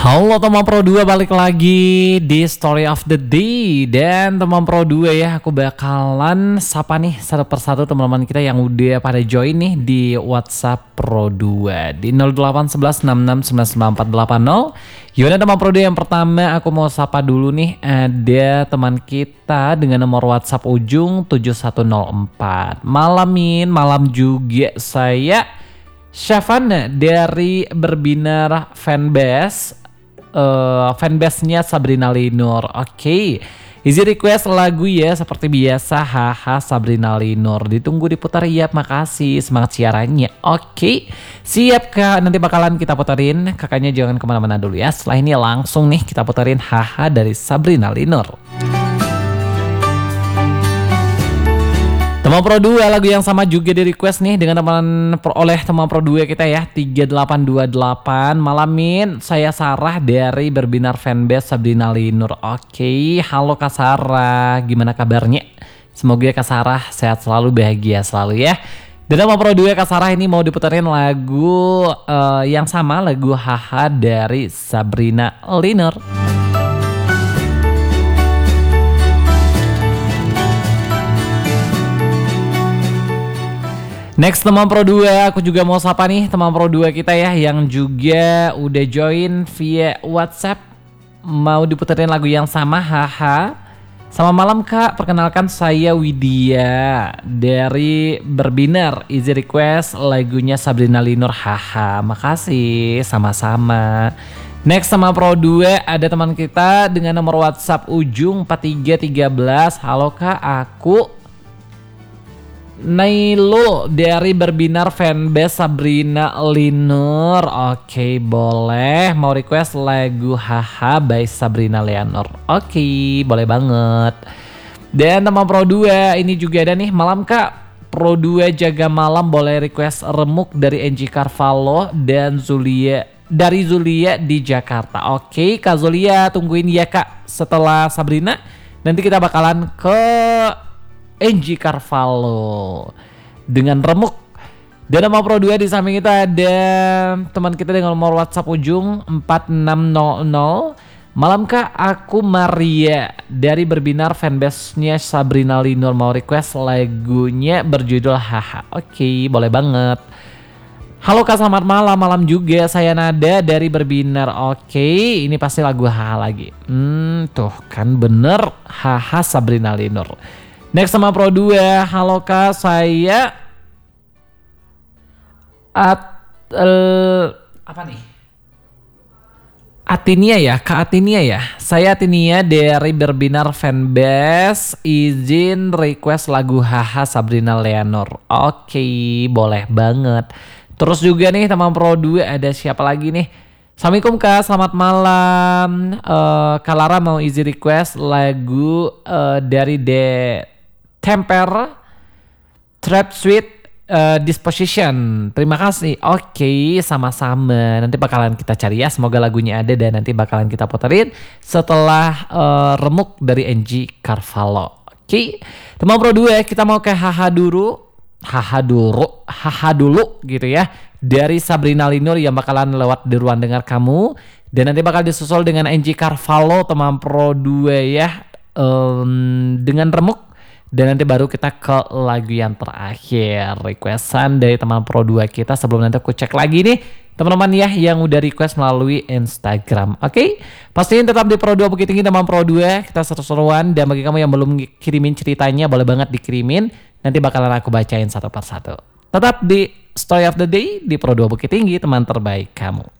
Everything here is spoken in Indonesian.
Halo teman Pro 2, balik lagi di Story of the Day. Dan teman Pro 2 ya, aku bakalan sapa nih satu persatu teman-teman kita yang udah pada join nih di WhatsApp Pro 2 di 081166998480. Yaudah teman Pro 2, yang pertama aku mau sapa dulu nih. Ada teman kita dengan nomor WhatsApp ujung 7104. Malam juga saya Syafana dari Berbinar fanbase-nya Sabrina Linur. Oke. Easy request lagu ya seperti biasa. Haha Sabrina Linur. Ditunggu diputar ya, makasih. Semangat siarannya. Oke. Siap Kak, nanti bakalan kita puterin. Kakaknya jangan kemana-mana dulu ya. Setelah ini langsung nih kita puterin Haha dari Sabrina Linur. Teman Pro 2, lagu yang sama juga di request nih dengan oleh teman Pro 2 kita ya, 3828. Malamin saya Sarah dari Berbinar Fanbase Sabrina Linur. Oke, halo Kak Sarah, gimana kabarnya? Semoga Kak Sarah sehat selalu, bahagia selalu ya. Dan teman Pro 2, Kak Sarah ini mau diputerin lagu yang sama, lagu Haha dari Sabrina Linur. Next teman Pro 2, aku juga mau sapa nih teman Pro 2 kita ya yang juga udah join via WhatsApp. Mau diputerin lagu yang sama, Haha. Selamat malam Kak, perkenalkan saya Widya dari Berbinar. Easy request lagunya Sabrina Linur, Haha. Makasih, sama-sama. Next teman Pro 2, ada teman kita dengan nomor WhatsApp ujung 4313. Halo Kak, aku Nailo dari Berbinar Fanbase Sabrina Linur. Oke, boleh. Mau request lagu Haha by Sabrina Linur. Oke, boleh banget. Dan teman Pro 2, ini juga ada nih. Malam Kak, Pro 2 jaga malam, boleh request Remuk dari NG Carvalho dan Zulia dari Zulia di Jakarta. Oke Kak Zulia, tungguin ya Kak. Setelah Sabrina nanti kita bakalan ke NG Carvalho dengan Remuk. Dan nama Pro 2 di samping kita ada teman kita dengan nomor WhatsApp ujung 4600. Malam Kak, aku Maria dari Berbinar Fanbase-nya Sabrina Linur, mau request lagunya berjudul Haha. Oke, boleh banget. Halo Kak, selamat malam. Malam juga, saya Nada dari Berbinar. Oke, ini pasti lagu Haha lagi. Tuh kan bener, Haha Sabrina Linur. Next sama Pro 2, halo Kak, saya apa nih? Atinia ya, Kak Atinia ya. Saya Atinia dari Berbinar Fanbase, izin request lagu Haha Sabrina Linur. Oke, boleh banget. Terus juga nih teman Pro 2, ada siapa lagi nih? Assalamualaikum Kak, selamat malam. Kak Lara mau easy request lagu dari The Temper Trap Sweet Disposition. Terima kasih. Oke, sama-sama. Nanti bakalan kita cari ya. Semoga lagunya ada dan nanti bakalan kita puterin setelah Remuk dari NG Carvalho. Oke, teman Pro 2, kita mau ke Haha dulu gitu ya. Dari Sabrina Linur yang bakalan lewat di ruang dengar kamu. Dan nanti bakal disusul dengan NG Carvalho teman Pro 2 ya. Dengan Remuk. Dan nanti baru kita ke lagu yang terakhir, requestan dari teman Pro 2 kita. Sebelum nanti aku cek lagi nih teman-teman ya yang udah request melalui Instagram. Oke, pastiin tetap di Pro 2 Bukit Tinggi teman Pro 2. Kita seru-seruan, dan bagi kamu yang belum kirimin ceritanya boleh banget dikirimin. Nanti bakalan aku bacain satu persatu. Tetap di Story of the Day di Pro 2 Bukit Tinggi, teman terbaik kamu.